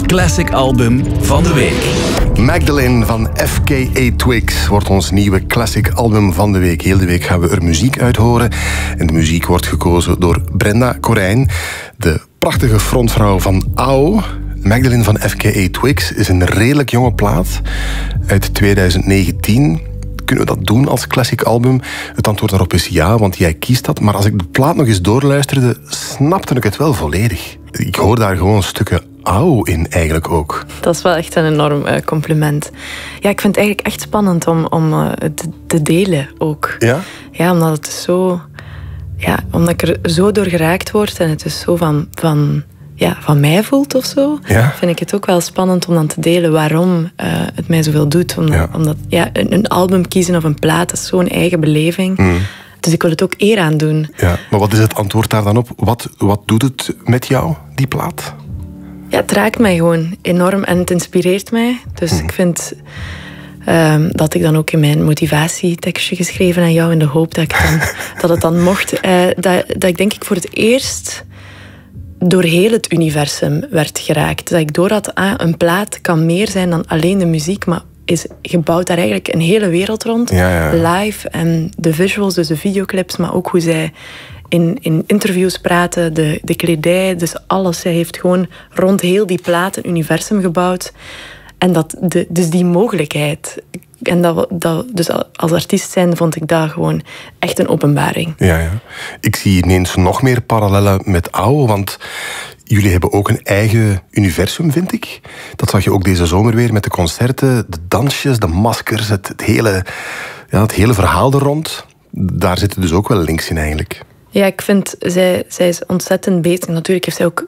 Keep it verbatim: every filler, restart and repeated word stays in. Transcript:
Classic Album van de Week. Magdalene van F K A Twigs wordt ons nieuwe Classic Album van de Week. Heel de week gaan we er muziek uit horen. En de muziek wordt gekozen door Brenda Corijn, de prachtige frontvrouw van A O. Magdalene van F K A Twigs is een redelijk jonge plaat uit twintig negentien. Kunnen we dat doen als classic album? Het antwoord daarop is ja, want jij kiest dat. Maar als ik de plaat nog eens doorluisterde, snapte ik het wel volledig. Ik hoor daar gewoon stukken A O in eigenlijk ook. Dat is wel echt een enorm uh, compliment. Ja, ik vind het eigenlijk echt spannend om, om uh, te, te delen ook. Ja? Ja, omdat het zo... Ja, omdat ik er zo door geraakt word en het is zo van... van Ja, van mij voelt of zo, ja. vind ik het ook wel spannend om dan te delen waarom uh, het mij zoveel doet. Omdat, ja. omdat ja, een, een album kiezen of een plaat, dat is zo'n eigen beleving. Mm. Dus ik wil het ook eer aan doen. Ja, maar wat is het antwoord daar dan op? Wat, wat doet het met jou, die plaat? Ja, het raakt mij gewoon enorm en het inspireert mij. Dus mm. ik vind um, dat ik dan ook in mijn motivatietekstje geschreven aan jou in de hoop dat, ik dan, dat het dan mocht. Uh, dat, dat ik denk ik voor het eerst... door heel het universum werd geraakt. Dat ik door had, ah, een plaat kan meer zijn dan alleen de muziek, maar is gebouwd daar eigenlijk een hele wereld rond. Ja, ja. Live en de visuals, dus de videoclips, maar ook hoe zij in, in interviews praten, de, de kledij, dus alles. Zij heeft gewoon rond heel die plaat een universum gebouwd. En dat de, dus die mogelijkheid... En dat, dat, dus als artiest zijn vond ik dat gewoon echt een openbaring. Ja, ja. Ik zie ineens nog meer parallellen met A O, want jullie hebben ook een eigen universum, vind ik. Dat zag je ook deze zomer weer met de concerten, de dansjes, de maskers, het, het, hele, ja, het hele verhaal er rond. Daar zitten dus ook wel links in eigenlijk. Ja, ik vind, zij, zij is ontzettend bezig. Natuurlijk heeft zij ook